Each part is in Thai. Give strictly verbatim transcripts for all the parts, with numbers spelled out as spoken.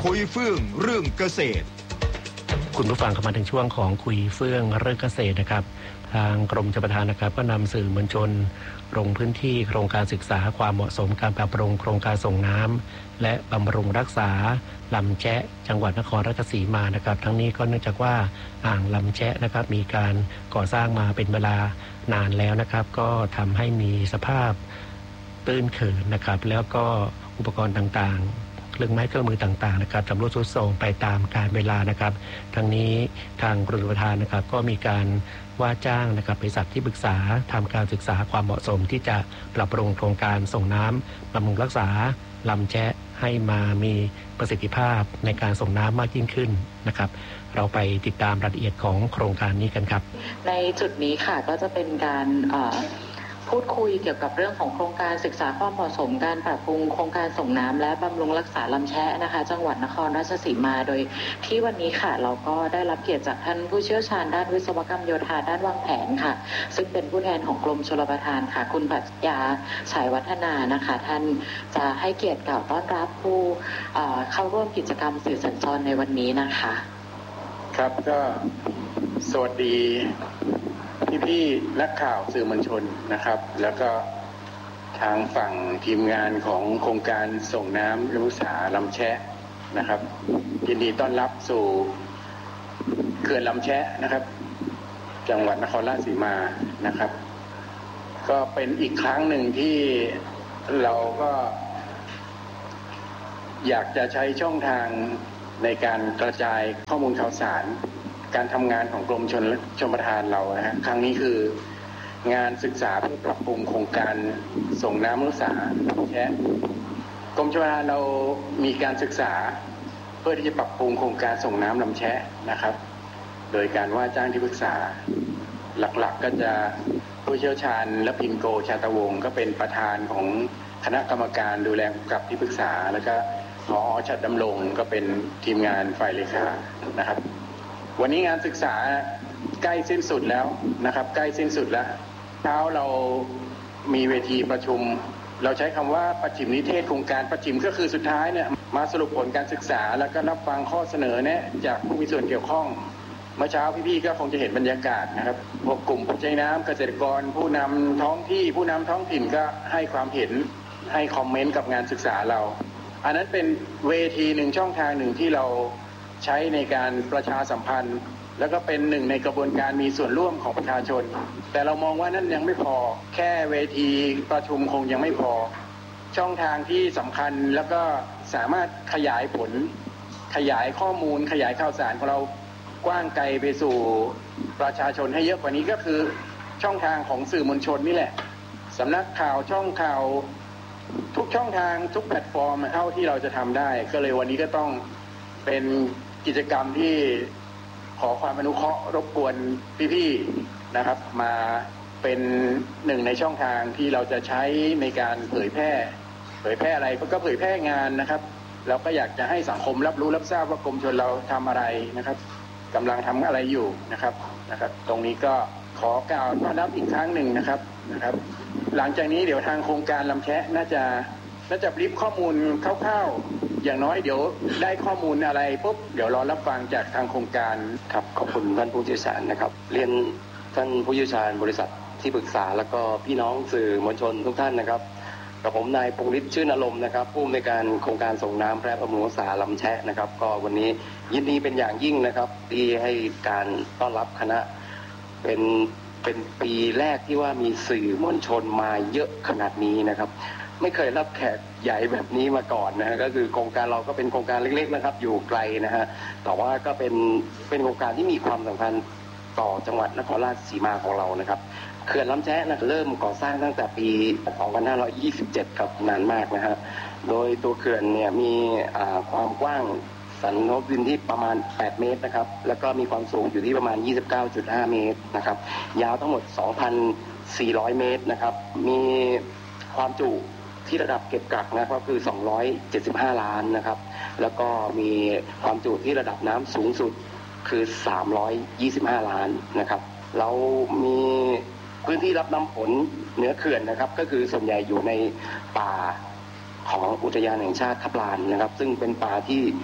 คุยเฟื่องเรื่องเกษตรคุณผู้ฟังเข้ามาถึงช่วงของคุยเฟื่องเรื่องเกษตรนะครับทางกรมชลประทานนะครับก็นำสื่อมวลชนลงพื้นที่โครงการศึกษาความเหมาะสมการปรับปรุงโครงการส่งน้ำและบำรุงรักษาลำแชะจังหวัดนครราชสีมานะครับทั้งนี้ก็เนื่องจากว่าอ่างลำแชะนะครับมีการก่อสร้างมาเป็นเวลานานแล้วนะครับก็ทำให้มีสภาพตื้นเขินนะครับแล้วก็อุปกรณ์ต่างๆเครื่องไม้เครื่องมือต่างๆนะครับชำรุดทรุดโทรมไปตามกาลเวลานะครับทั้งนี้ทางกรมชลประทานนะครับก็มีการว่าจ้างนะครับบริษัทที่ปรึกษาทำการศึกษาความเหมาะสมที่จะปรับปรุงโครงการส่งน้ำบำรุงรักษาลำแชะให้มามีประสิทธิภาพในการส่งน้ำมากยิ่งขึ้นนะครับเราไปติดตามรายละเอียดของโครงการนี้กันครับในจุดนี้ค่ะก็จะเป็นการพูดคุยเกี่ยวกับเรื่องของโครงการศึกษาความเหมาะสมการปรับปรุงโครงการส่งน้ำและบำรุงรักษาลำแชะนะคะจังหวัดนครราชสีมาโดยที่วันนี้ค่ะเราก็ได้รับเกียรติจากท่านผู้เชี่ยวชาญด้านวิศวกรรมโยธาด้านวางแผนค่ะซึ่งเป็นผู้แทนของกรมชลประทานค่ะคุณปรัชญาฉายวัฒนานะคะท่านจะให้เกียรติกล่าวต้อนรับผู้เข้าร่วมกิจกรรมสื่อสัญจรในวันนี้นะคะครับก็สวัสดีพี่ๆนักข่าวสื่อมวลชนนะครับแล้วก็ทางฝั่งทีมงานของโครงการส่งน้ำรักษาลำแชะนะครับยินดีต้อนรับสู่เขื่อนลำแชะนะครับจังหวัดนครราชสีมานะครับก็เป็นอีกครั้งหนึ่งที่เราก็อยากจะใช้ช่องทางในการกระจายข้อมูลข่าวสารการทำงานของกรมชลชลประทานเรานะฮะครั้งนี้คืองานศึกษาเพื่อปรับปรุงโครงการส่งน้ำรักษาลำแชะกรมชลประทานเรามีการศึกษาเพื่อที่จะปรับปรุงโครงการส่งน้ำลำแชะนะครับโดยการว่าจ้างที่ปรึกษาหลักๆ ก, ก็จะผู้เชี่ยวชาญและพินโกชาตวงศ์ก็เป็นประธานของคณะกรรมการดูแลกับที่ปรึกษาแล้วก็ผอ.ชัดดำรงก็เป็นทีมงานฝ่ายเลขานะครับวันนี้งานศึกษาใกล้สิ้นสุดแล้วนะครับใกล้สิ้นสุดแล้วเช้าเรามีเวทีประชุมเราใช้คำว่าประชิมนิเทศโครงการประชิมก็คือสุดท้ายเนี่ยมาสรุปผลการศึกษาแล้วก็รับฟังข้อเสนอแนะจากผู้มีส่วนเกี่ยวข้องเมื่อเช้าพี่ๆก็คงจะเห็นบรรยากาศนะครับพวกกลุ่มผู้ใช้น้ำเกษตรกรผู้นำท้องที่ผู้นำท้องถิ่นก็ให้ความเห็นให้คอมเมนต์กับงานศึกษาเราอันนั้นเป็นเวทีหนึ่งช่องทางหนึ่งที่เราใช้ในการประชาสัมพันธ์แล้วก็เป็นหนึ่งในกระบวนการมีส่วนร่วมของประชาชนแต่เรามองว่านั่นยังไม่พอแค่เวทีประชุมคงยังไม่พอช่องทางที่สำคัญแล้วก็สามารถขยายผลขยายข้อมูลขยายข่าวสารของเรากว้างไกลไปสู่ประชาชนให้เยอะกว่านี้ก็คือช่องทางของสื่อมวลชนนี่แหละสำนักข่าวช่องข่าวทุกช่องทางทุกแพลตฟอร์มเท่าที่เราจะทำได้ก็เลยวันนี้ก็ต้องเป็นกิจกรรมที่ขอความอนุเคราะห์รบกวนพี่ๆนะครับมาเป็นหนึ่งในช่องทางที่เราจะใช้ในการเผยแพร่เผยแพร่อะไรก็เผยแพร่งานนะครับเราก็อยากจะให้สังคมรับรู้รับทราบว่ากรมชลเราทำอะไรนะครับกำลังทำอะไรอยู่นะครับนะครับตรงนี้ก็ขอกล่าวต้อนรับอีกครั้งหนึ่งนะครับนะครับหลังจากนี้เดี๋ยวทางโครงการลำแชะน่าจะน่าจะบรีฟข้อมูลคร่าวๆอย่างน้อยเดี๋ยวได้ข้อมูลอะไรปุ๊บเดี๋ยวรอรับฟังจากทางโครงการครับขอบคุณท่านผู้เชี่ยวชาญนะครับเรียนท่านผู้เชี่ยวชาญบริษัทที่ปรึกษาแล้วก็พี่น้องสื่อมวลชนทุกท่านนะครับกับผมนายพงษ์ฤทธิ์ชื่นอารมณ์นะครับผู้อำนวยการโครงการส่งน้ำและบำรุงรักษาลำแชะนะครับก็วันนี้ยินดีเป็นอย่างยิ่งนะครับที่ให้การต้อนรับคณะเป็นเป็นปีแรกที่ว่ามีสื่อมวลชนมาเยอะขนาดนี้นะครับไม่เคยรับแขกใหญ่แบบนี้มาก่อนนะฮะก็คือโครงการเราก็เป็นโครงการเล็กๆนะครับอยู่ไกลนะฮะแต่ว่าก็เป็นเป็นโครงการที่มีความสำคัญต่อจังหวัดนครราชสีมาของเรานะครับเขื่อนลำแชะนะเริ่มก่อสร้างตั้งแต่ปีสองพันห้าร้อยยี่สิบเจ็ดครับนานมากนะฮะโดยตัวเขื่อนเนี่ยมีความกว้างสันทบดินที่ประมาณแปดเมตรนะครับแล้วก็มีความสูงอยู่ที่ประมาณ ยี่สิบเก้าจุดห้า เมตรนะครับยาวทั้งหมด สองพันสี่ร้อย เมตรนะครับมีความจุที่ระดับเก็บกักนะก็คือสองร้อยเจ็ดสิบห้าล้านนะครับแล้วก็มีความจุที่ระดับน้ำสูงสุดคือสามร้อยยี่สิบห้าล้านนะครับเรามีพื้นที่รับน้ำฝนเหนือเขื่อนนะครับก็คือส่วนใหญ่อยู่ในป่าของอุทยานแห่งชาติทับลานนะครับซึ่งเป็นป่าที่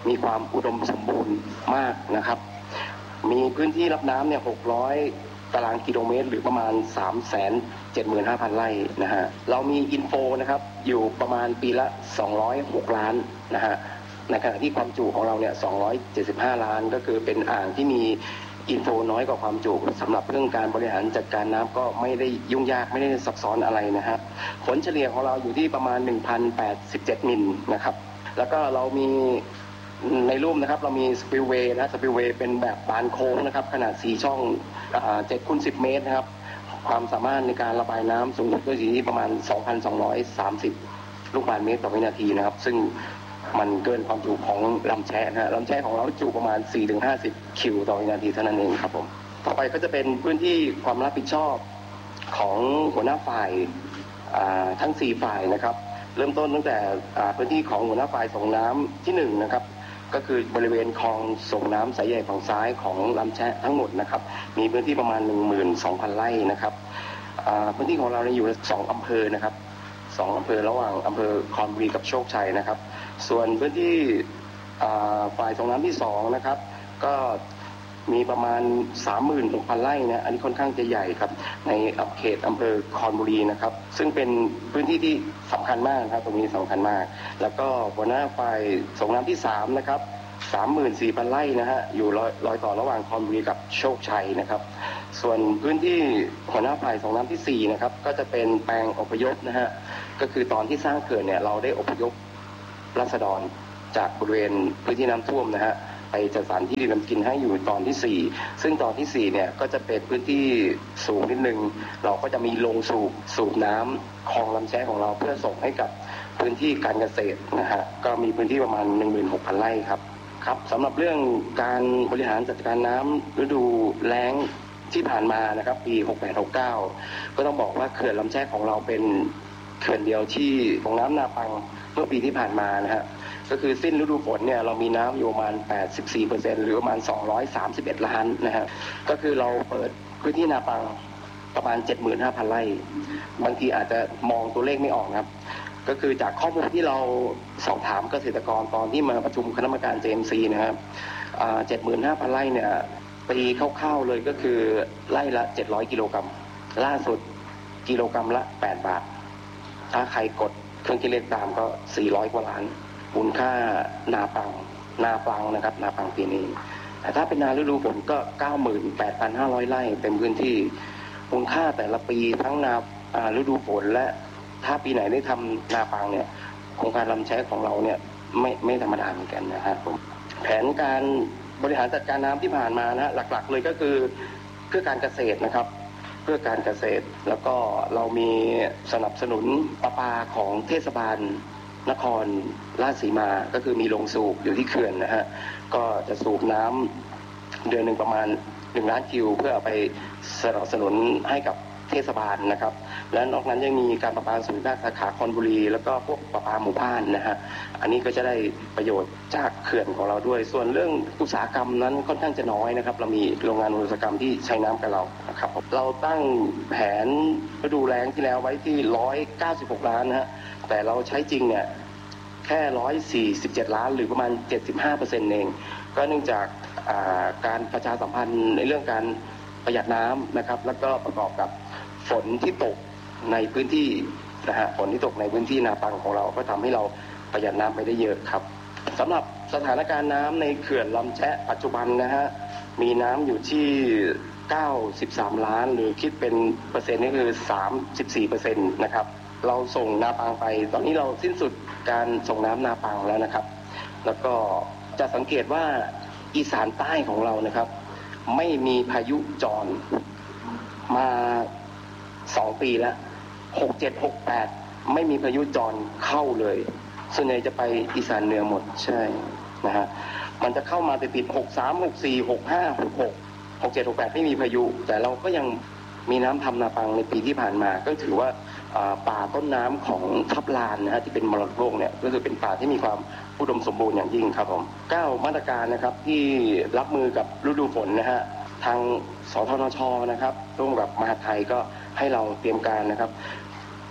มีความอุดมสมบูรณ์มากนะครับมีพื้นที่รับน้ำเนี่ยหกร้อยตารางกิโลเมตรหรือประมาณ สามแสนเจ็ดหมื่นห้าพัน ไร่นะฮะเรามีอินโฟนะครับอยู่ประมาณปีละสองร้อยหกล้านนะฮะในขณะที่ความจุของเราเนี่ยสองร้อยเจ็ดสิบห้าล้านก็คือเป็นอ่างที่มีอินโฟน้อยกว่าความจุสำหรับเรื่องการบริหารจัดการน้ำก็ไม่ได้ยุ่งยากไม่ได้ซับซ้อนอะไรนะฮะผลเฉลี่ยของเราอยู่ที่ประมาณ หนึ่งพันแปดสิบเจ็ด มิลนะครับแล้วก็เรามีในรูปนะครับเรามีสปิลเวย์นะสปิลเวย์เป็นแบบบานโค้งนะครับขนาดสี่ช่องเจ็ดคูณสิบเมตรนะครับความสามารถในการระบายน้ำสูงสุดก็อยู่ที่ประมาณ สองพันสองร้อยสามสิบ ลูกบาศก์เมตรต่อวินาทีนะครับซึ่งมันเกินความจุของลำแช่นะฮะลำแช่ของเราจุประมาณ สี่ถึงห้าสิบ คิวต่อวินาทีเท่านั้นเองครับผมต่อไปก็จะเป็นพื้นที่ความรับผิดชอบของหัวหน้าฝ่ายทั้งสี่ฝ่ายนะครับเริ่มต้นตั้งแต่พื้นที่ของหัวหน้าฝ่ายส่งน้ำที่หนึ่งนะครับก็คือบริเวณคลองส่งน้ำสายใหญ่ฝั่งซ้ายของลำแช่ทั้งหมดนะครับมีพื้นที่ประมาณ หนึ่งหมื่นสองพัน ไร่นะครับพื้นที่ของเราอยู่สองอำเภอนะครับสองอำเภอระหว่างอำเภอคอนบุรีกับโชคชัยนะครับส่วนพื้นที่ฝ่ายส่งน้ำที่สองนะครับก็มีประมาณ สามหมื่นหกพัน ไร่นะอันนี้ค่อนข้างจะใหญ่ครับในเขตอำเภอคอนบุรีนะครับซึ่งเป็นพื้นที่ที่สำคัญมากครับตรงนี้สำคัญมากแล้วก็หัวหน้าฝ่ายส่งน้ำที่สามนะครับ สามหมื่นสี่พัน ไร่นะฮะอยู่รอยรอยต่อระหว่างคอนบุรีกับโชคชัยนะครับส่วนพื้นที่หัวหน้าฝ่ายส่งน้ำที่สี่นะครับก็จะเป็นแปลงอพยพนะฮะก็คือตอนที่สร้างเขื่อนเนี่ยเราได้อพยพราษฎรจากบริเวณพื้นที่น้ำท่วมนะฮะไปจัดสรรที่ดินทำกินให้อยู่ตอนที่สี่ซึ่งตอนที่สี่เนี่ยก็จะเป็นพื้นที่สูงนิดนึงเราก็จะมีโรงสูบสูบน้ำคลองลำแช่ของเราเพื่อส่งให้กับพื้นที่การเกษตรนะฮะก็มีพื้นที่ประมาณ หนึ่งหมื่นหกพัน ไร่ครับครับสำหรับเรื่องการบริหารจัดการน้ำฤดูแล้งที่ผ่านมานะครับปีหกแปด หกเก้าก็ต้องบอกว่าเขื่อนลำแช่ของเราเป็นเขื่อนเดียวที่ของน้ำนาปังเมื่อปีที่ผ่านมานะฮะก็คือสิ้นฤดูฝนเนี่ยเรามีน้ำอยู่ประมาณ แปดสิบสี่เปอร์เซ็นต์ หรือประมาณสองร้อยสามสิบเอ็ดล้านนะฮะก็คือเราเปิดพื้นที่นาปังประมาณ เจ็ดหมื่นห้าพัน ไร่บางทีอาจจะมองตัวเลขไม่ออกนะครับก็คือจากข้อมูลที่เราสอบถามเกษตรกรตอนที่มาประชุมคณะกรรมการ เจ เอ็ม ซี นะครับเจ็ดหมื่นห้าพัน ไร่เนี่ยปีคร่าวๆเลยก็คือไร่ละเจ็ดร้อยกิโลกรัมล่าสุดกิโลกรัมละแปดบาทถ้าใครกดเครื่องคิดเลขตามก็สี่ร้อยกว่าล้านมูลค่านาปังนาปังนะครับนาปังปีนี้แต่ถ้าเป็นนาฤดูฝนก็ เก้าหมื่นแปดพันห้าร้อย ไร่เต็มพื้นที่มูลค่าแต่ละปีทั้งนาฤดูฝนและถ้าปีไหนได้ทำนาปังเนี่ยโครงการลำแช่ของเราเนี่ยไม่ไม่ธรรมดาเหมือนกันนะครับผมแผนการบริหารจัดการน้ำที่ผ่านมานะหลักๆเลยก็คือเพื่อการเกษตรนะครับเพื่อการเกษตรแล้วก็เรามีสนับสนุนประปาของเทศบาลนครราชสีมาก็คือมีโรงสูบอยู่ที่เขื่อนนะฮะก็จะสูบน้ำเดือนหนึ่งประมาณหนึ่งล้านคิวเพื่อเอาไปสนับสนุนให้กับเทศบาลนะครับและนอกนั้นยังมีการประปาส่วนภูมิภาคสาขาคอนบุรีแล้วก็พวกประปาหมู่บ้านนะฮะอันนี้ก็จะได้ประโยชน์จากเขื่อนของเราด้วยส่วนเรื่องอุตสาหกรรมนั้นค่อนข้างจะน้อยนะครับเรามีโรงงานอุตสาหกรรมที่ใช้น้ำกับเรานะครับเราตั้งแผนฤดูแล้งที่แล้วไว้ที่หนึ่งร้อยเก้าสิบหกล้านนะฮะแต่เราใช้จริงเนี่ยแค่หนึ่งร้อยสี่สิบเจ็ดล้านหรือประมาณ เจ็ดสิบห้าเปอร์เซ็นต์ เองก็เนื่องจากการประชาสัมพันธ์ในเรื่องการประหยัดน้ำนะครับแล้วก็ประกอบกับฝนที่ตกในพื้นที่นะฮะฝนที่ตกในพื้นที่นาปังของเราก็ทำให้เราประหยัดน้ำไปได้เยอะครับสำหรับสถานการณ์น้ำในเขื่อนลำแช่ปัจจุบันนะฮะมีน้ำอยู่ที่เก้าสิบสามล้านหรือคิดเป็นเปอร์เซ็นต์นี่คือ สามสิบสี่เปอร์เซ็นต์ นะครับเราส่งนาปังไปตอนนี้เราสิ้นสุดการส่งน้ำนาปังแล้วนะครับแล้วก็จะสังเกตว่าอีสานใต้ของเรานะครับไม่มีพายุจรมาสองปีแล้วหกเจ็ด หกแปดไม่มีพายุจรเข้าเลยส่วนใหญ่จะไปอีสานเหนือหมดใช่นะฮะมันจะเข้ามาติดๆหกสาม หกสี่ หกห้า หกหก หกเจ็ด หกแปดไม่มีพายุแต่เราก็ยังมีน้ำทำนาปังในปีที่ผ่านมาก็ถือว่าป่าต้นน้ำของทับลานนะฮะที่เป็นมรดกโลกเนี่ยก็คือเป็นป่าที่มีความอุดมสมบูรณ์อย่างยิ่งครับผมเก้ามาตรการนะครับที่รับมือกับฤดูฝนนะฮะทางสทนช.นะครับร่วมกับมหาดไทยก็ให้เราเตรียมการนะครับ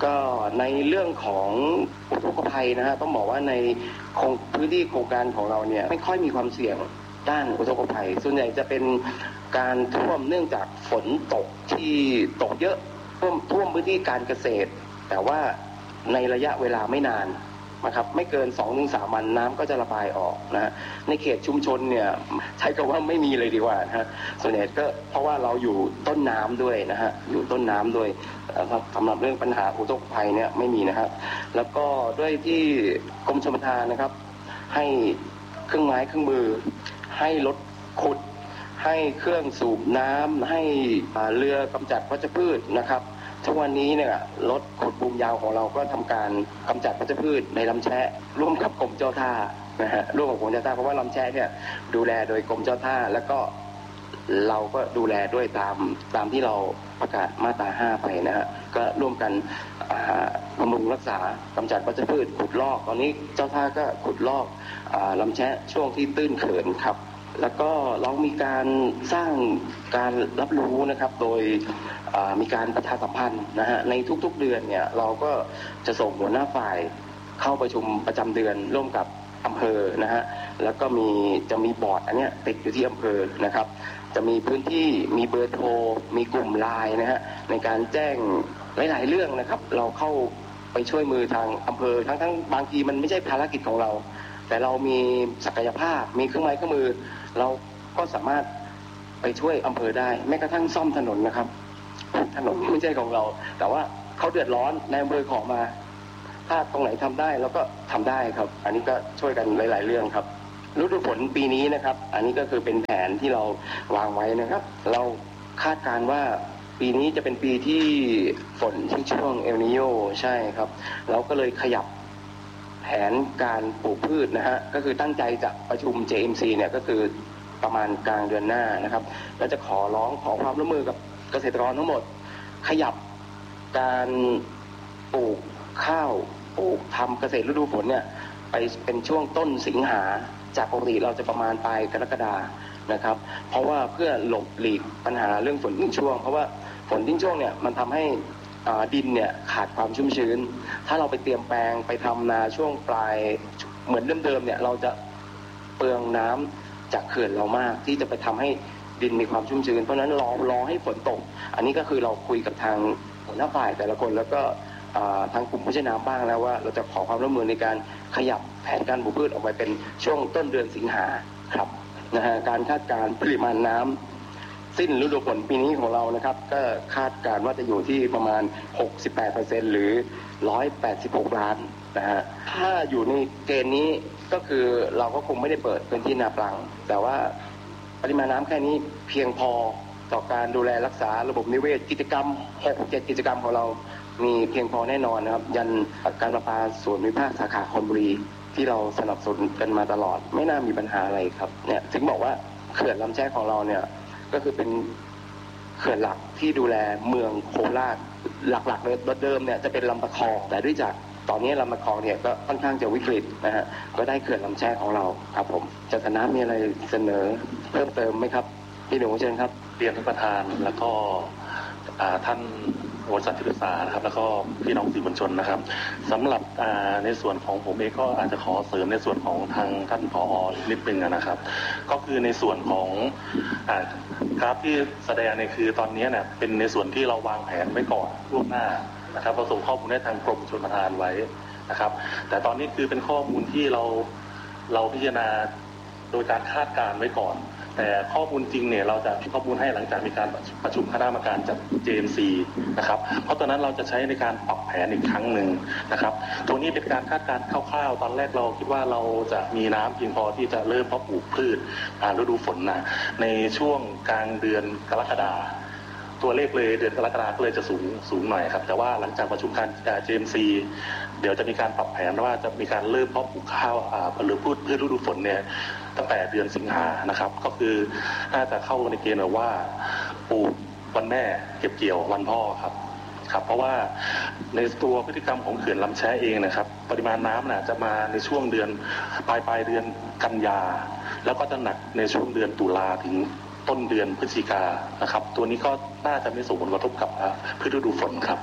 ก็ในเรื่องของอุทกภัยนะฮะต้องบอกว่าในพื้นที่โครงการของเราเนี่ยไม่ค่อยมีความเสี่ยงด้านอุทกภัยส่วนใหญ่จะเป็นการท่วมเนื่องจากฝนตกที่ตกเยอะท่วมท่วมพื้นที่การเกษตรแต่ว่าในระยะเวลาไม่นานนะครับไม่เกิน สองถึงสาม วันน้ำก็จะระบายออกนะฮะในเขตชุมชนเนี่ยใช้คำว่าไม่มีเลยดีกว่านะฮะส่วนใหญ่ก็เพราะว่าเราอยู่ต้นน้ำด้วยนะฮะอยู่ต้นน้ำด้วยสำหรับเรื่องปัญหาอุทกภัยเนี่ยไม่มีนะครับแล้วก็ด้วยที่กรมชลประทานนะครับให้เครื่องไม้เครื่องมือให้รถขุดให้เครื่องสูบน้ำให้เรือกำจัดวัชพืชนะครับทุกวันนี้เนี่ยรถขุดบูมยาวของเราก็ทำการกำจัดวัชพืชในลำแชะร่วมกับกรมเจ้าท่านะฮะร่วมกับกรมเจ้าท่าเพราะว่าลำแชะเนี่ยดูแลโดยกรมเจ้าท่าแล้วก็เราก็ดูแลด้วยตามตามที่เราประกาศมาตราห้าไปนะฮะก็ร่วมกันบำรุงรักษากำจัดวัชพืชขุดลอกตอนนี้เจ้าท่าก็ขุดลอกลำแชะช่วงที่ตื้นเขินครับแล้วก็เรามีการสร้างการรับรู้นะครับโดยมีการประชาสัมพันธ์นะฮะในทุกๆเดือนเนี่ยเราก็จะส่งหัวหน้าฝ่ายเข้าประชุมประจำเดือนร่วมกับอำเภอนะฮะแล้วก็มีจะมีบอร์ดอันเนี้ยติดอยู่ที่อำเภอนะครับจะมีพื้นที่มีเบอร์โทรมีกลุ่มไลน์นะฮะในการแจ้งหลายๆเรื่องนะครับเราเข้าไปช่วยมือทางอำเภอทั้งทั้งบางทีมันไม่ใช่ภารกิจของเราแต่เรามีศักยภาพมีเครื่องไม้เครื่องมือเราก็สามารถไปช่วยอำเภอได้แม้กระทั่งซ่อมถนนนะครับถนนไม่ใช่ของเราแต่ว่าเขาเดือดร้อนในอำเภอขอมาถ้าตรงไหนทำได้เราก็ทำได้ครับอันนี้ก็ช่วยกันหลายๆเรื่องครับฤดูฝนปีนี้นะครับอันนี้ก็คือเป็นแผนที่เราวางไว้นะครับเราคาดการณ์ว่าปีนี้จะเป็นปีที่ฝนที่ช่วงเอลนิโญใช่ครับเราก็เลยขยับแผนการปลูกพืชนะฮะก็คือตั้งใจจะประชุม เจ เอ็ม ซี เนี่ยก็คือประมาณกลางเดือนหน้านะครับแล้วจะขอร้องขอความร่วมมือกับเกษตรกรทั้งหมดขยับการปลูกข้าวปลูกทำเกษตรฤดูฝนเนี่ยไปเป็นช่วงต้นสิงหาจากปกติเราจะประมาณปลายกรกฎานะครับเพราะว่าเพื่อหลบหลีกปัญหาเรื่องฝนทิ้งช่วงเพราะว่าฝนทิ้งช่วงเนี่ยมันทำให้ดินเนี่ยขาดความชุ่มชื้นถ้าเราไปเตรียมแปลงไปทำนาช่วงปลายเหมือนเดิมๆเนี่ยเราจะเปลืองน้ำจากเขื่อนเรามากที่จะไปทำให้ดินมีความชุ่มชื้นเพราะฉะนั้นรอรอให้ฝนตกอันนี้ก็คือเราคุยกับทางหัวหน้าฝ่ายแต่ละคนแล้วก็ทางกลุ่มผู้ใช้น้ำบ้างแล้วว่าเราจะขอความร่วมมือในการขยับแผนการปลูกพืชออกไปเป็นช่วงต้นเดือนสิงหาครับนะฮะการคาดการณ์ปริมาณน้ำสิ้นฤดูฝนปีนี้ของเรานะครับก็คาดการณ์ว่าจะอยู่ที่ประมาณ หกสิบแปดเปอร์เซ็นต์ หรือหนึ่งร้อยแปดสิบหกล้านนะฮะถ้าอยู่ในเกณฑ์นี้ก็คือเราก็คงไม่ได้เปิดพื้นที่นาปลังแต่ว่าปริมาณน้ำแค่นี้เพียงพอต่อการดูแลรักษาระบบนิเวศกิจกรรม หกเจ็ด กิจกรรมของเรามีเพียงพอแน่นอนนะครับยันการประปาส่วนภูมิภาคสาขาคอนบุรีที่เราสนับสนุนกันมาตลอดไม่น่ามีปัญหาอะไรครับเนี่ยถึงบอกว่าเขื่อนลำแช่ของเราเนี่ยก็คือเป็นเขื่อนหลักที่ดูแลเมืองโคราชหลักๆเลยเดิมเนี่ยจะเป็นลำตะคองแต่ด้วยจากตอนนี้ลำตะคองเนี่ยก็ค่อนข้างจะวิกฤตนะฮะก็ได้เขื่อนลำแช่ของเราครับผมจัดน้ำมีอะไรเสนอเพิ่มเติมไหมครับพี่หนูเชิญครับเรียนท่านประธานแล้วก็ท่านบริษัทที่ปรึกษานะครับแล้วก็พี่น้องสื่อมวลชนนะครับสำหรับในส่วนของผมเองก็อาจจะขอเสริมในส่วนของทางท่านผอ.นิดนึงนะครับก็คือในส่วนของกราฟที่แสดงเนี่ยคือตอนนี้เนี่ยเป็นในส่วนที่เราวางแผนไว้ก่อนล่วงหน้านะครับเราส่งข้อมูลให้ทางกรมชลประทานไว้นะครับแต่ตอนนี้คือเป็นข้อมูลที่เราเราพิจารณาโดยการคาดการณ์ไว้ก่อนแต่ข้อมูลจริงเนี่ยเราจะข้อมูลให้หลังจากมีการประชุมคณะกรรมการจาก เจ เอ็ม ซี นะครับเพราะตอนนั้นเราจะใช้ในการปรับแผนอีกครั้งหนึ่งนะครับตัวนี้เป็นการคาดการณ์คร่าวๆตอนแรกเราคิดว่าเราจะมีน้ำเพียงพอที่จะเริ่มเพาะปลูกพืชฤดูฝนนะในช่วงกลางเดือนกรกฎาคมตัวเลขเลยเดือนกรกฎาคมก็เลยจะสูงสูงหน่อยครับแต่ว่าหลังจากประชุมการ เจ เอ็ม ซี เดี๋ยวจะมีการปรับแผนว่าจะมีการเริ่มเพาะปลูกข้าวหรือพืชพืชฤดูฝนเนี่ยตั้งแต่เดือนสิงหานะครับก็คือน่าจะเข้าในเกณฑ์แบบว่าปลูกวันแม่เก็บเกี่ยววันพ่อครับครับเพราะว่าในตัวพฤติกรรมของเขื่อนลำแช้เองนะครับปริมาณน้ำน่ะจะมาในช่วงเดือนปลายปลายเดือนกันยาแล้วก็จะหนักในช่วงเดือนตุลาถึงต้นเดือนพฤศจิกานะครับตัวนี้ก็น่าจะไม่ส่งผลกระทบกับพืชฤดูฝนครับ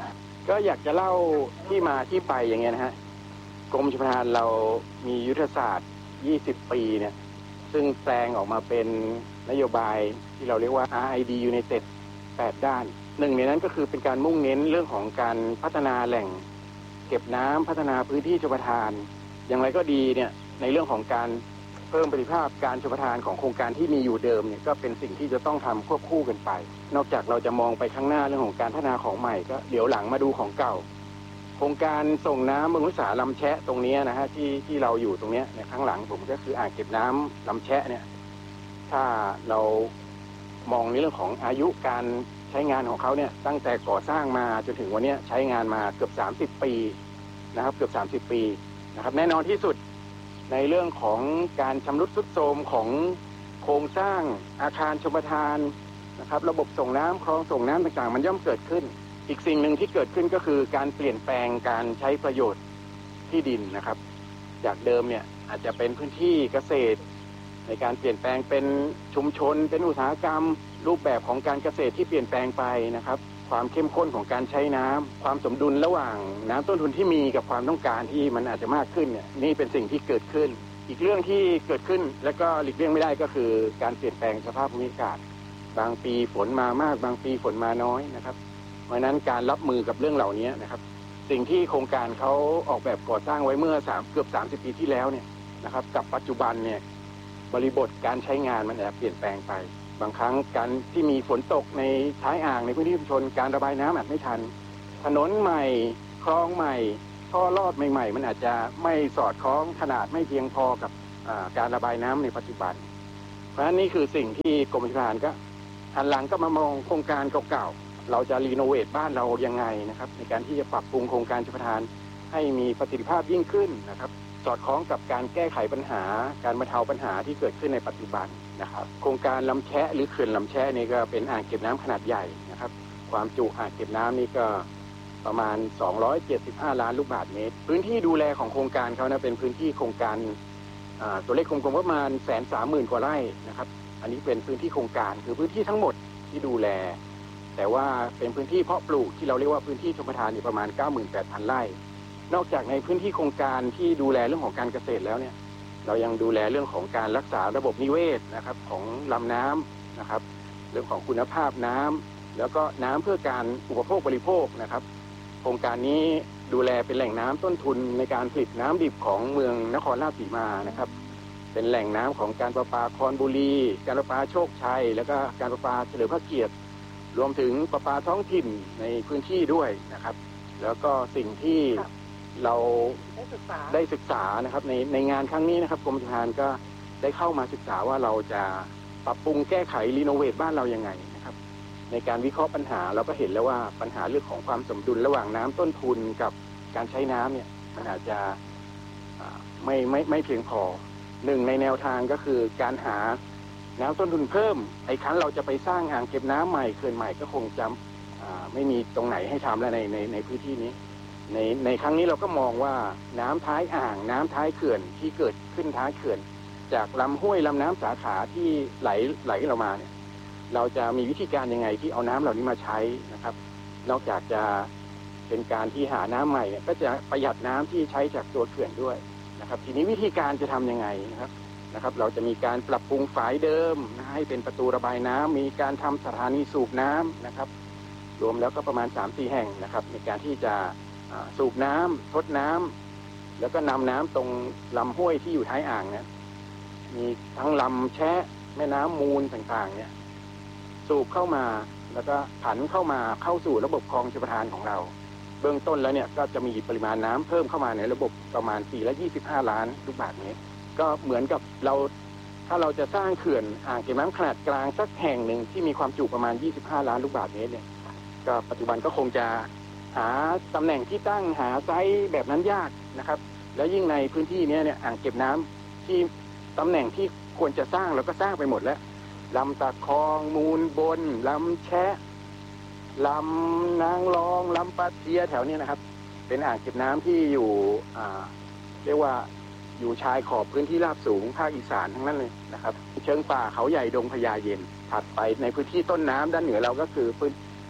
ก็อยากจะเล่าที่มาที่ไปอย่างเงี้ยนะฮะกรมชลประทานเรามียุทธศาสตร์ยี่สิบปีเนี่ยซึ่งแปลงออกมาเป็นนโยบายที่เราเรียกว่า อาร์ ไอ ดี United แปดด้านหนึ่งในนั้นก็คือเป็นการมุ่งเน้นเรื่องของการพัฒนาแหล่งเก็บน้ำพัฒนาพื้นที่ชลประทานอย่างไรก็ดีเนี่ยในเรื่องของการเพิ่มประสิทธิภาพการชลประทานของโครงการที่มีอยู่เดิมเนี่ยก็เป็นสิ่งที่จะต้องทำควบคู่กันไปนอกจากเราจะมองไปข้างหน้าเรื่องของการพัฒนาของใหม่ก็เดี๋ยวหลังมาดูของเก่าโครงการส่งน้ำบำรุงรักษาลำแชะตรงนี้นะฮะที่ที่เราอยู่ตรงนี้ในข้างหลังผมก็คืออ่างเก็บน้ำลำแชะเนี่ยถ้าเรามองในเรื่องของอายุการใช้งานของเขาเนี่ยตั้งแต่ก่อสร้างมาจนถึงวันนี้ใช้งานมาเกือบสามสิบปีนะครับเกือบสามสิบปีนะครับแน่นอนที่สุดในเรื่องของการชำรุดทรุดโทรมของโครงสร้างอาคารชลประทานนะครับระบบส่งน้ำคลองส่งน้ำต่างๆมันย่อมเกิดขึ้นอีกสิ่งหนึ่งที่เกิดขึ้นก็คือการเปลี่ยนแปลงการใช้ประโยชน์ที่ดินนะครับจากเดิมเนี่ยอาจจะเป็นพื้นที่เกษตรในการเปลี่ยนแปลงเป็นชุมชนเป็นอุตสาหกรรมรูปแบบของการเกษตรที่เปลี่ยนแปลงไปนะครับความเข้มข้นของการใช้น้ำความสมดุลระหว่างน้ำต้นทุนที่มีกับความต้องการที่มันอาจจะมากขึ้นเนี่ยนี่เป็นสิ่งที่เกิดขึ้นอีกเรื่องที่เกิดขึ้นแล้วก็หลีกเลี่ยงไม่ได้ก็คือการเปลี่ยนแปลงสภาพภูมิอากาศบางปีฝนมามากบางปีฝนมาน้อยนะครับเพราะนั้นการรับมือกับเรื่องเหล่านี้นะครับสิ่งที่โครงการเขาออกแบบก่อสร้างไว้เมื่อสามเกือบสามสิบปีที่แล้วเนี่ยนะครับกับปัจจุบันเนี่ยบริบทการใช้งานมันอาจจะเปลี่ยนแปลงไปบางครั้งการที่มีฝนตกในท้ายอ่างในพื้นที่ชุมชนการระบายน้ำอาจไม่ทันถนนใหม่คลองใหม่ท่อลอดใหม่ๆมันอาจจะไม่สอดคล้องขนาดไม่เพียงพอกับการระบายน้ำในปัจจุบันเพราะฉะนั้นนี่คือสิ่งที่กรมชลประทานก็หันหลังก็มามองโครงการเก่าๆเราจะรีโนเวทบ้านเรายังไงนะครับในการที่จะปรับปรุงโครงการชลประทานให้มีประสิทธิภาพยิ่งขึ้นนะครับสอดคล้องกับการแก้ไขปัญหาการบรรเทาปัญหาที่เกิดขึ้นในปัจจุบันนะครับโครงการลำแชะหรือเขื่อนลำแชะนี่ก็เป็นอ่างเก็บน้ำขนาดใหญ่นะครับความจุอ่างเก็บน้ำนี่ก็ประมาณสองร้อยเจ็ดสิบห้าล้านลูกบาศก์เมตรพื้นที่ดูแลของโครงการเขานะเป็นพื้นที่โครงการตัวเลขกลมๆประมาณแสนสามหมื่นกว่าไร่นะครับอันนี้เป็นพื้นที่โครงการคือพื้นที่ทั้งหมดที่ดูแลแต่ว่าเป็นพื้นที่เพาะปลูกที่เราเรียกว่าพื้นที่ชลประทานนี่ประมาณ เก้าหมื่นแปดพัน ไร่นอกจากในพื้นที่โครงการที่ดูแลเรื่องของการเกษตรแล้วเนี่ยเรายังดูแลเรื่องของการรักษาระบบนิเวศนะครับของลำน้ำนะครับเรื่องของคุณภาพน้ำแล้วก็น้ำเพื่อการอุปโภคบริโภคนะครับโครงการนี้ดูแลเป็นแหล่งน้ำต้นทุนในการผลิตน้ำดิบของเมืองนครราชสีมานะครับเป็นแหล่งน้ำของการประปาคอนบุรีการประปาโชคชัยแล้วก็การประปาเฉลิมพระเกียรติรวมถึงประปาท้องถิ่นในพื้นที่ด้วยนะครับแล้วก็สิ่งที่เราได้ศึกษาได้ศึกษานะครับในในงานครั้งนี้นะครับกรมชลประทานก็ได้เข้ามาศึกษาว่าเราจะปรับปรุงแก้ไขรีโนเวทบ้านเรายังไงนะครับในการวิเคราะห์ปัญหาเราก็เห็นแล้วว่าปัญหาเรื่องของความสมดุลระหว่างน้ำต้นทุนกับการใช้น้ำเนี่ยมันอาจจะไม่ไม่ไม่เพียงพอหนึ่งในแนวทางก็คือการหาน้ำต้นทุนเพิ่มไอ้ครั้นเราจะไปสร้างอ่างเก็บน้ำใหม่เขื่อนใหม่ก็คงจะไม่มีตรงไหนให้ทำแล้วในในในพื้นที่นี้ในในครั้งนี้เราก็มองว่าน้ำท้ายอ่างน้ำท้ายเขื่อนที่เกิดขึ้นท้ายเขื่อนจากลำห้วยลำน้ำสาขาที่ไหลไหลเรามาเนี่ยเราจะมีวิธีการยังไงที่เอาน้ำเหล่านี้มาใช้นะครับนอกจากจะเป็นการที่หาน้ำใหม่เนี่ยก็จะประหยัดน้ำที่ใช้จากตัวเขื่อนด้วยนะครับทีนี้วิธีการจะทำยังไงนะครับนะครับเราจะมีการปรับปรุงฝายเดิมให้เป็นประตูระบายน้ำมีการทำสถานีสูบน้ำนะครับรวมแล้วก็ประมาณ สามถึงสี่ แห่งนะครับในการที่จะสูบน้ำทดน้ำแล้วก็นำน้ำตรงลำห้วยที่อยู่ท้ายอ่างเนี่ยมีทั้งลำแชะแม่น้ำมูลต่างๆเนี่ยสูบเข้ามาแล้วก็ผันเข้ามาเข้าสู่ระบบคลองชลประทานของเราเบื้องต้นแล้วเนี่ยก็จะมีปริมาณน้ำเพิ่มเข้ามาในระบบประมาณสี่ร้อยยี่สิบห้าล้านลูกบาศก์เมตรก็เหมือนกับเราถ้าเราจะสร้างเขื่อนอ่างเก็บน้ำขนาดกลางสักแห่งหนึ่งที่มีความจุประมาณยี่สิบห้าล้านลูกบาศก์เมตรเนี่ยก็ปัจจุบันก็คงจะหาตำแหน่งที่ตั้งหาไซส์แบบนั้นยากนะครับแล้วยิ่งในพื้นที่นี้เนี่ยอ่างเก็บน้ำที่ตำแหน่งที่ควรจะสร้างเราก็สร้างไปหมดแล้วลำตะคองมูลบนลำแชะลำนางรองลำปะเทียแถวนี้นะครับเป็นอ่างเก็บน้ำที่อยู่อ่าเรียกว่าอยู่ชายขอบพื้นที่ราบสูงภาคอีสานทั้งนั้นเลยนะครับเชิงป่าเขาใหญ่ดงพญาเย็นถัดไปในพื้นที่ต้นน้ำด้านเหนือเราก็คือพื้น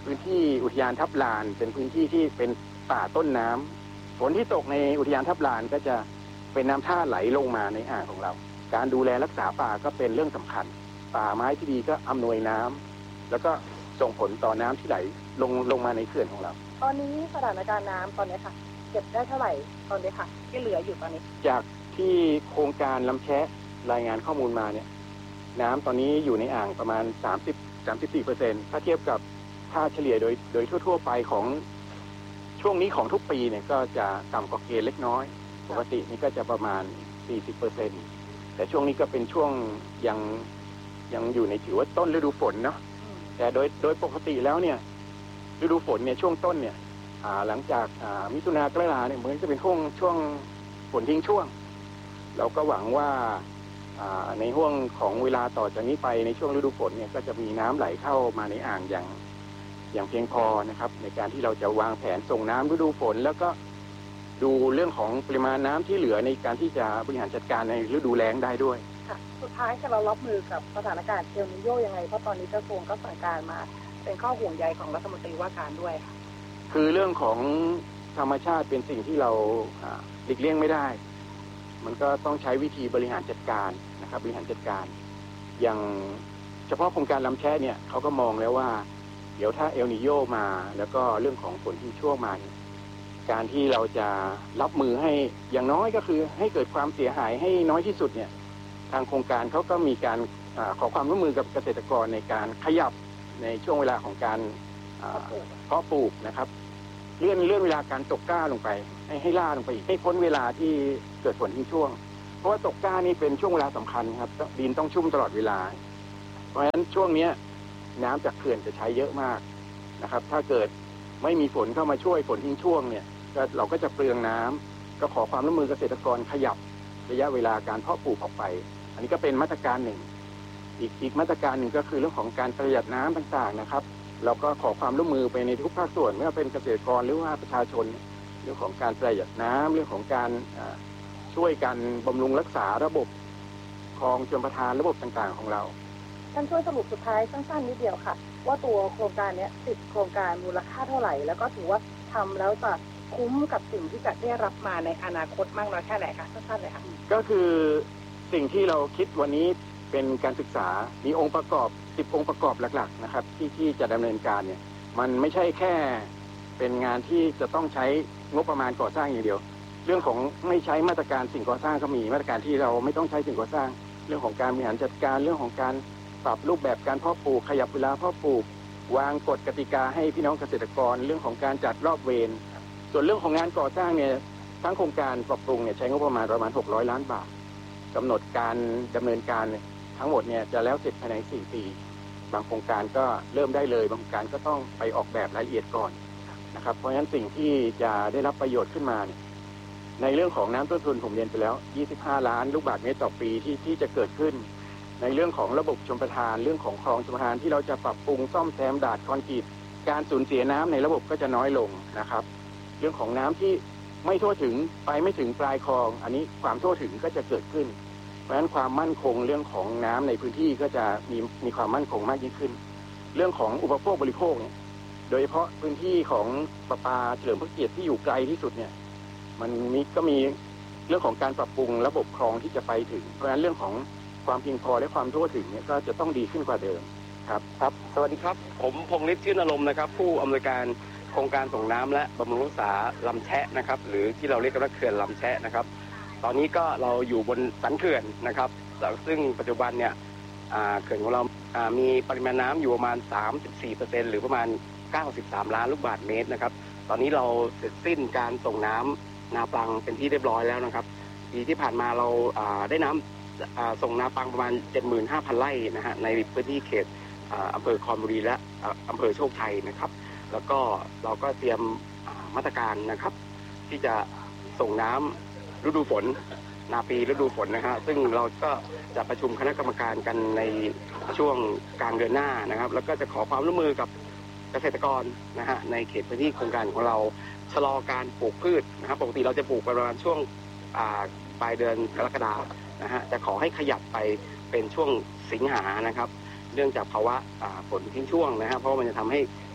พื้นที่อุทยานทับลานเป็นพื้นที่ที่เป็นป่าต้นน้ำฝนที่ตกในอุทยานทับลานก็จะเป็นน้ำท่าไหลลงมาในอ่างของเราการดูแลรักษาป่าก็เป็นเรื่องสำคัญป่าไม้ที่ดีก็อำนวยน้ำแล้วก็ส่งผลต่อน้ำที่ไหลลงลงมาในเขื่อนของเราตอนนี้สถานการณ์น้ำตอนนี้ค่ะเก็บได้เท่าไหร่ตอนนี้ค่ะที่เหลืออยู่ตอนนี้จากที่โครงการลำแชะรายงานข้อมูลมาเนี่ยน้ำตอนนี้อยู่ในอ่างประมาณ สามสิบถึงสามสิบสี่เปอร์เซ็นต์ ถ้าเทียบกับค่าเฉลี่ยโดยโดยทั่วๆไปของช่วงนี้ของทุกปีเนี่ยก็จะต่ำกว่าเกณฑ์เล็กน้อยปกตินี่ก็จะประมาณ สี่สิบเปอร์เซ็นต์ แต่ช่วงนี้ก็เป็นช่วงยังยังอยู่ในถือว่าต้นฤดูฝนเนาะแต่โดยโดยปกติแล้วเนี่ยฤดูฝนเนี่ยช่วงต้นเนี่ยหลังจากมิถุนากรกฎาเนี่ยเหมือนจะเป็นช่วงช่วงฝนทิ้งช่วงเราก็หวังว่าในห่วงของเวลาต่อจากนี้ไปในช่วงฤดูฝนเนี่ยก็จะมีน้ำไหลเข้ามาในอ่างอย่างอย่างเพียงพอนะครับในการที่เราจะวางแผนส่งน้ำฤดูฝนแล้วก็ดูเรื่องของปริมาณน้ำที่เหลือในการที่จะบริหารจัดการในฤดูแล้งได้ด้วยค่ะสุดท้ายจะเรารับมือกับสถานการณ์เอลนิโญยังไงเพราะตอนนี้กระทรวงก็สั่งการมาเป็นข้อห่วงใยของรัฐมนตรีว่าการด้วยค่ะคือเรื่องของธรรมชาติเป็นสิ่งที่เราหลีกเลี่ยงไม่ได้มันก็ต้องใช้วิธีบริหารจัดการนะครับบริหารจัดการอย่างเฉพาะโครงการลำแช่เนี่ยเขาก็มองแล้วว่าเดี๋ยวถ้าเอลนิโญมาแล้วก็เรื่องของฝนทิ้งช่วงมาการที่เราจะรับมือให้อย่างน้อยก็คือให้เกิดความเสียหายให้น้อยที่สุดเนี่ยทางโครงการเขาก็มีการอขอความร่วมมือกับเกษตรกรในการขยับในช่วงเวลาของการเพาะปลูกนะครับเลื่อนเลื่อนเวลาการตกกล้าลงไปให้ให้ล่าลงไปอีกให้พ้นเวลาที่เกิดฝนทิ้งช่วงเพราะว่าตกกล้านี่เป็นช่วงเวลาสำคัญครับดินต้องชุ่มตลอดเวลาเพราะฉะนั้นช่วงนี้น้ำจากเขื่อนจะใช้เยอะมากนะครับถ้าเกิดไม่มีฝนเข้ามาช่วยฝนทิ้งช่วงเนี่ยเราก็จะเปลืองน้ำก็ขอความร่วมมือเกษตรกรขยับระยะเวลาการเพาะปลูกออกไปอันนี้ก็เป็นมาตรการหนึ่งอีกอีกมาตรการหนึ่งก็คือเรื่องของการประหยัดน้ำต่างๆนะครับเราก็ขอความร่วมมือไปในทุกภาคส่วนไม่ว่าเป็นเกษตรกรหรือว่าประชาชนเรื่องของการประหยัดน้ำเรื่องของการช่วยกันบำรุงรักษาระบบคลองชลประทานระบบต่างๆของเราท่านช่วยสรุปสุดท้ายสั้นๆนิดเดียวค่ะว่าตัวโครงการนี้ติดโครงการมูลค่าเท่าไหร่แล้วก็ถือว่าทำแล้วจะคุ้มกับสิ่งที่จะได้รับมาในอนาคตมากน้อยแค่ไหนคะสั้นๆเลยค่ะก็คือสิ่งที่เราคิดวันนี้เป็นการศึกษามีองค์ประกอบสิบองค์ประกอบหลักๆนะครับที่ที่จะดำเนินการเนี่ยมันไม่ใช่แค่เป็นงานที่จะต้องใช้งบประมาณก่อสร้างอย่างเดียวเรื่องของไม่ใช้มาตรการสิ่งก่อสร้างก็มีมาตรการที่เราไม่ต้องใช้สิ่งก่อสร้างเรื่องของการบริหารจัดการเรื่องของการปรับรูปแบบการเพาะปลูกขยับเวลาเพาะปลูกวางกฎกติกาให้พี่น้องเกษตรกรเรื่องของการจัดรอบเวรส่วนเรื่องของงานก่อสร้างเนี่ยทั้งโครงการปรับปรุงเนี่ยใช้งบประมาณประมาณหกร้อยล้านบาทกำหนดการดำเนินการทั้งหมดเนี่ยจะแล้วเสร็จภายในสี่ปีบางโครงการก็เริ่มได้เลยบางโครงการก็ต้องไปออกแบบรายละเอียดก่อนนะครับเพราะฉะนั้นสิ่งที่จะได้รับประโยชน์ขึ้นมาเนี่ยในเรื่องของน้ำต้นทุนผมเรียนไปแล้วยี่สิบห้าล้านลูกบาศก์เมตรต่อปีที่ที่จะเกิดขึ้นในเรื่องของระบบชลประทานเรื่องของคลองชลประทานที่เราจะปรับปรุงซ่อมแซมดาดคอนกรีตการสูญเสียน้ำในระบบก็จะน้อยลงนะครับเรื่องของน้ำที่ไม่ทั่วถึงไปไม่ถึงปลายคลองอันนี้ความทั่วถึงก็จะเกิดขึ้นเพราะฉะนั้นความมั่นคงเรื่องของน้ำในพื้นที่ก็จะมีมีความมั่นคงมากยิ่งขึ้นเรื่องของอุปโภคบริโภคเนี่ยโดยเฉพาะพื้นที่ของประปาเฉลิมพระเกียรติที่อยู่ไกลที่สุดเนี่ยมันมีก็มีเรื่องของการปรับปรุงระบบคลองที่จะไปถึงเพราะฉะนั้นเรื่องของความเพียงพอและความทั่วถึงเนี่ยก็จะต้องดีขึ้นกว่าเดิมครับครับสวัสดีครับผมพงษ์ฤทธิ์ชื่นอารมณ์นะครับผู้อำนวยการโครงการส่งน้ำและบำรุงรักษาลำแชะนะครับหรือที่เราเรียกกันว่าเขื่อนลำแชะนะครับตอนนี้ก็เราอยู่บนสันเขื่อนนะครับซึ่งปัจจุบันเนี่ยเขื่อนของเรามีปริมาณน้ำอยู่ประมาณ สามสิบสี่เปอร์เซ็นต์ หรือประมาณเก้าสิบสามล้านลูกบาศก์เมตรนะครับตอนนี้เราเสร็จสิ้นการส่งน้ำนาปลังเป็นที่เรียบร้อยแล้วนะครับปีที่ผ่านมาเราได้น้ำส่งนาปลังประมาณ เจ็ดหมื่นห้าพัน ไร่นะฮะในพื้นที่เขตอำเภอคอนบุรีและอำเภอโชคชัยนะครับแล้วก็เราก็เตรียมมาตรการนะครับที่จะส่งน้ำฤดูฝนนาปีฤดูฝนนะฮะซึ่งเราก็จะประชุมคณะกรรมการกันในช่วงกลางเดือนหน้านะครับแล้วก็จะขอความร่วมมือกับเกษตรกรนะฮะในเขตพื้นที่โครงการของเราชะลอการปลูกพืชนะครับปกติเราจะปลูกประมาณช่วงปลายเดือนกรกฎาคมนะฮะจะขอให้ขยับไปเป็นช่วงสิงหานะครับเนื่องจากภาวะฝนทิ้งช่วงนะฮะเพราะมันจะทำให้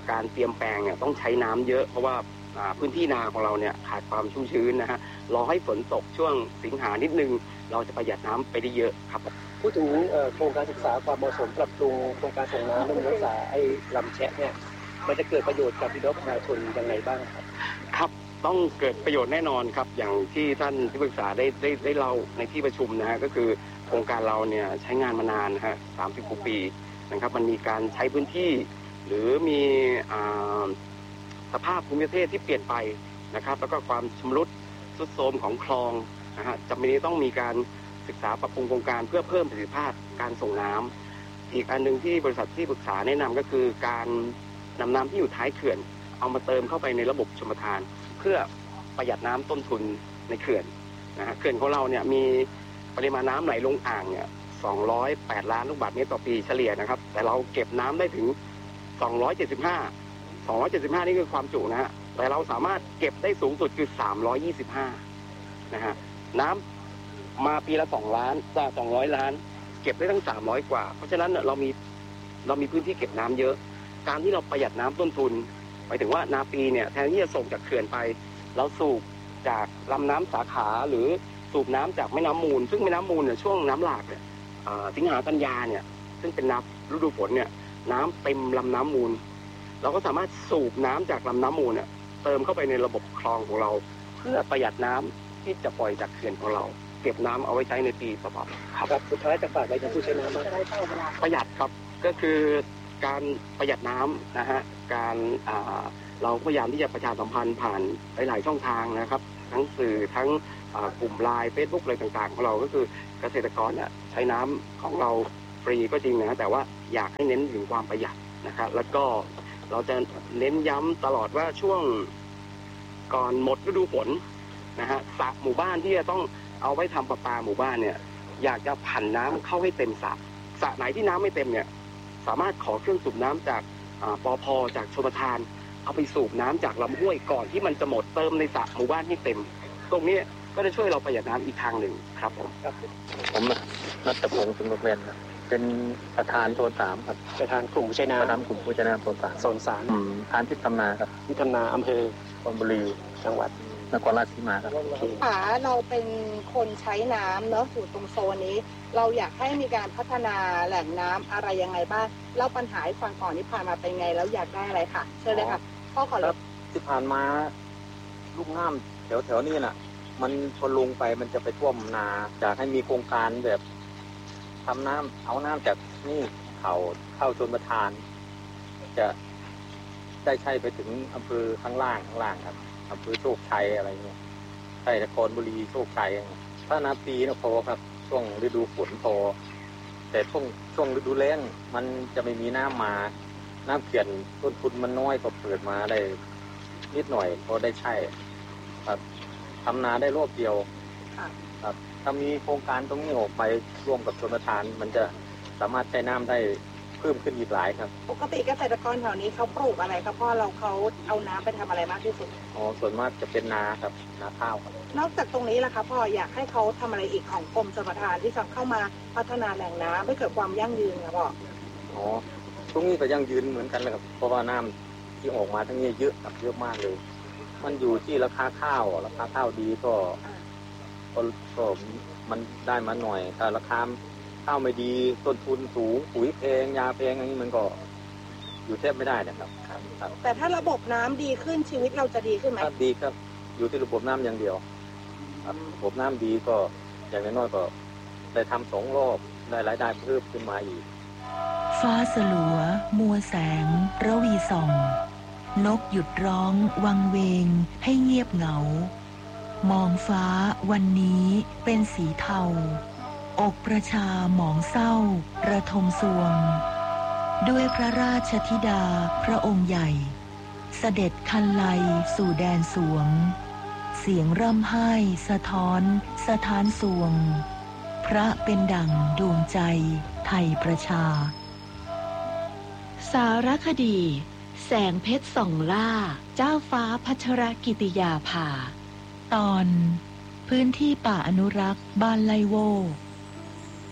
การเตรียมแปลงเนี่ยต้องใช้น้ำเยอะเพราะว่าพื้นที่นาของเราเนี่ยขาดความชุ่มชื้นนะฮะรอให้ฝนตกช่วงสิงหานิดนึงเราจะประหยัดน้ำไปได้เยอะครับพูดถึงโครงการศึกษาความเหมาะสมปรับปรุงโครงการส่งน้ำบำรุงรักษาไอ้ลำแชะเนี่ยมันจะเกิดประโยชน์กับพี่น้องประชาชนยังไงบ้างครับครับต้องเกิดประโยชน์แน่นอนครับอย่างที่ท่านที่ปรึกษาได้ได้ได้เล่าในที่ประชุมนะฮะก็คือโครงการเราเนี่ยใช้งานมานานนะฮะสามสิบกว่าปีนะครับมันมีการใช้พื้นที่หรือมีสภาพภูมิประเทศที่เปลี่ยนไปนะครับแล้วก็ความชำรุดทรุดโทรมของคลองนะฮะจำเป็นต้องมีการศึกษาปรับปรุงโครงการเพื่อเพิ่มประสิทธิภาพการส่งน้ำอีกอันหนึ่งที่บริษัทที่ปรึกษาแนะนำก็คือการนำน้ำที่อยู่ท้ายเขื่อนเอามาเติมเข้าไปในระบบชลประทานเพื่อประหยัดน้ำต้นทุนในเขื่อนนะฮะเขื่อนของเราเนี่ยมีปริมาณน้ำไหลลงอ่างเนี่ยสองร้อยแปดล้านลูกบาศก์เมตรต่อปีเฉลี่ยนะครับแต่เราเก็บน้ำได้ถึงสองร้อยเจ็ดสิบห้า สองร้อยเจ็ดสิบห้านี่คือความจุนะฮะแต่เราสามารถเก็บได้สูงสุดคือสามร้อยยี่สิบห้านะฮะน้ำมาปีละสองล้านจากสองร้อยล้านเก็บได้ทั้งสามร้อยกว่าเพราะฉะนั้นเรามีเรามีพื้นที่เก็บน้ำเยอะการที่เราประหยัดน้ำต้นทุนหมายถึงว่านาปีเนี่ยแทนที่จะส่งจากเขื่อนไปเราสูบจากลำน้ำสาขาหรือสูบน้ำจากแม่น้ำมูลซึ่งแม่น้ำมูลเนี่ยช่วงน้ำหลากเนี่ยสิงหากันยาเนี่ยซึ่งเป็นน้ำฤดูฝนเนี่ยน้ำเต็มลำน้ำมูลเราก็สามารถสูบน้ำจากลำน้ำมูลเนี่ยเติมเข้าไปในระบบคลองของเราเพื่อประหยัดน้ำที่จะปล่อยจากเขื่อนของเราเก็บน้ำเอาไว้ใช้ในปีต่อๆครับสุดท้ายจะฝากอะไรถึงผู้ใช้น้ำบ้างประหยัดครับก็คือการประหยัดน้ำนะฮะการเราพยายามที่จะประชาสัมพันธ์ผ่านหลายๆช่องทางนะครับทั้งสื่อทั้งกลุ่มไลน์เฟซบุ๊กอะไรต่างๆของเราก็คือเกษตรกรเนี่ยใช้น้ำของเราฟรีก็จริงนะแต่ว่าอยากให้เน้นถึงความประหยัดนะครับแล้วก็เราจะเน้นย้ำตลอดว่าช่วงก่อนหมดฤดูฝนนะฮะสระหมู่บ้านที่จะต้องเอาไว้ทำประปาหมู่บ้านเนี่ยอยากจะผันน้ำเข้าให้เต็มสระสระไหนที่น้ำไม่เต็มเนี่ยสามารถขอเครื่องสูบน้ำจากปพ.จากชลประทานเอาไปสูบน้ำจากลำห้วยก่อนที่มันจะหมดเติมในสระหมู่บ้านให้เต็มตรงนี้ก็จะช่วยเราประหยัดน้ำอีกทางหนึ่งครับผมผมนัทพงศ์สุนทรเวชครับเป็นประธานโซนสามครับประธานกลุ่มผู้ใช้น้ำประธานกลุ่มผู้ใช้น้ำโซนสามโซนสามประธานที่ทำนาครับที่ทำนาอำเภอคอนบุรีจังหวัดนครราชสีมาครับค่ะเราเป็นคนใช้น้ำเนอะอยู่ตรงโซนนี้เราอยากให้มีการพัฒนาแหล่งน้ำอะไรยังไงบ้างเล่าปัญหาให้ฟังก่อนที่ผ่านมาเป็นไงแล้วอยากได้อะไรค่ะเชิญเลยค่ะพ่อขอรับที่ผ่านมาลูกน้ำแถวแถวนี้น่ะมันพอลงไปมันจะไปท่วมนาอยากให้มีโครงการแบบทำน้ำเอาน้ำจากนี่เขาเข้าชลประทานจะได้ใช้ไปถึงอำเภอข้างล่างข้างล่างครับอำเภอโชคชัยอะไรเงี้ยใช่นครบุรีโชคชัยถ้านาปีนะพอครับช่วงฤดูฝนพอแต่ช่วงช่วงฤดูแล้งมันจะไม่มีน้ำมาน้ำเขื่อนต้นทุนมันน้อยก็เปิดมาได้นิดหน่อยพอได้ใช้ครับทำนาได้รอบเดียวครับถ้ามีโครงการตรงนี้ออกไปร่วมกับชลประทานมันจะสามารถใช้น้ำได้เพิ่มขึ้นอีกหลายครับปกติเกษตรกรแถวนี้เขาปลูกอะไรครับพ่อเราเขาเอาน้ำไปทำอะไรมากที่สุดอ๋อส่วนมากจะเป็นนาครับนาข้าวครับนอกจากตรงนี้ล่ะครับพ่ออยากให้เขาทำอะไรอีกของกรมชลประทานที่จะเข้ามาพัฒนาแหล่งน้ำให้เกิดความยั่งยืนครับพ่ออ๋อตรงนี้ก็ยั่งยืนเหมือนกันเลยครับเพราะว่าน้ำที่ออกมาทั้งนี้เยอะครับเยอะมากเลยมันอยู่ที่ราคาข้าวราคาข้าวดีก็ก็มันได้มาหน่อยแต่ราคาข้าวไม่ดีต้นทุนสูงปุ๋ยแพงยาแพงอย่างนี้มันก็อยู่แทบไม่ได้นะครับแต่ถ้าระบบน้ำดีขึ้นชีวิตเราจะดีขึ้นไหมดีครับอยู่ที่ระบบน้ำอย่างเดียวระบบน้ำดีก็อย่างน้อยๆก็ได้ทำสองรอบได้รายได้เพิ่มขึ้นมาอีกฟ้าสลัวมัวแสงระวีส่องนกหยุดร้องวังเวงให้เงียบเหงามองฟ้าวันนี้เป็นสีเทาอกประชาหมองเศร้าระทมสวงด้วยพระราชธิดาพระองค์ใหญ่เสด็จคันไลสู่แดนสวงเสียงร่ำไห้สะท้อนสะท้านสวงพระเป็นดั่งดวงใจไทยประชาสารคดีแสงเพชรส่องล่าเจ้าฟ้าพัชรกิติยาภาตอนพื้นที่ป่าอนุรักษ์บ้านไลโว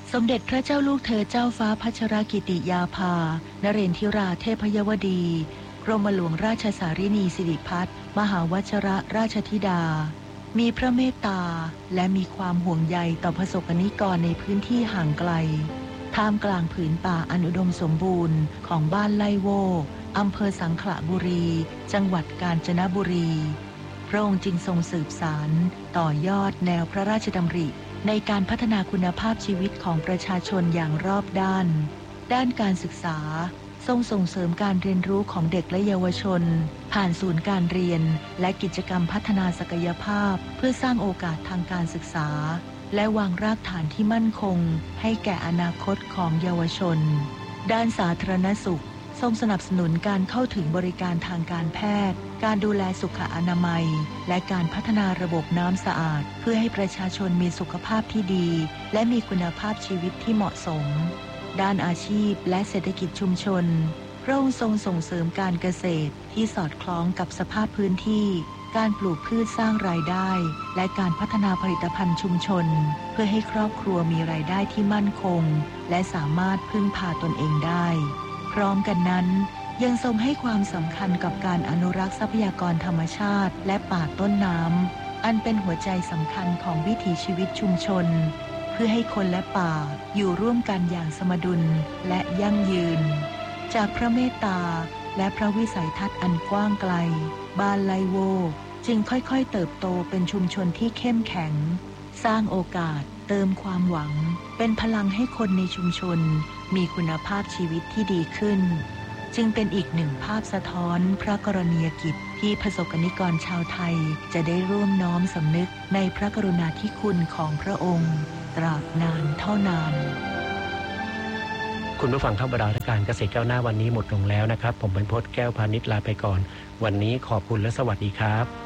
สมเด็จพระเจ้าลูกเธอเจ้าฟ้าพัชรกิติยาภานเรนทิราเทพยวดีกรมหลวงราชสารินีสิริพัฒน์มหาวชรราชธิดามีพระเมตตาและมีความห่วงใยต่อประสบนิกรในพื้นที่ห่างไกลท่ามกลางผืนป่าอันอุดมสมบูรณ์ของบ้านไล่โวอำเภอสังขละบุรีจังหวัดกาญจนบุรีพระองค์จึงทรงสืบสานต่อยอดแนวพระราชดำริในการพัฒนาคุณภาพชีวิตของประชาชนอย่างรอบด้านด้านการศึกษาทรงส่งเสริมการเรียนรู้ของเด็กและเยาวชนผ่านศูนย์การเรียนและกิจกรรมพัฒนาศักยภาพเพื่อสร้างโอกาสทางการศึกษาและวางรากฐานที่มั่นคงให้แก่อนาคตของเยาวชนด้านสาธารณสุขทรงสนับสนุนการเข้าถึงบริการทางการแพทย์การดูแลสุขอนามัยและการพัฒนาระบบน้ำสะอาดเพื่อให้ประชาชนมีสุขภาพที่ดีและมีคุณภาพชีวิตที่เหมาะสมด้านอาชีพและเศรษฐกิจชุมชนพระองค์ทรงส่งเสริมการเกษตรที่สอดคล้องกับสภาพพื้นที่การปลูกพืชสร้างรายได้และการพัฒนาผลิตภัณฑ์ชุมชนเพื่อให้ครอบครัวมีรายได้ที่มั่นคงและสามารถพึ่งพาตนเองได้พร้อมกันนั้นยังทรงให้ความสำคัญกับการอนุรักษ์ทรัพยากรธรรมชาติและป่าต้นน้ำอันเป็นหัวใจสำคัญของวิถีชีวิตชุมชนเพื่อให้คนและป่าอยู่ร่วมกันอย่างสมดุลและยั่งยืนจากพระเมตตาและพระวิสัยทัศน์อันกว้างไกลบ้านไลโวจึงค่อยๆเติบโตเป็นชุมชนที่เข้มแข็งสร้างโอกาสเติมความหวังเป็นพลังให้คนในชุมชนมีคุณภาพชีวิตที่ดีขึ้นจึงเป็นอีกหนึ่งภาพสะท้อนพระกรณียกิจที่ประสบนิกรชาวไทยจะได้ร่วมน้อมสำนึกในพระกรุณาธิคุณของพระองค์ตราบนานเท่านานคุณผู้ฟังครับรายการเกษตรก้าวหน้าวันนี้หมดลงแล้วนะครับผมบรรพตแก้วพาณิชย์ลาไปก่อนวันนี้ขอบคุณและสวัสดีครับ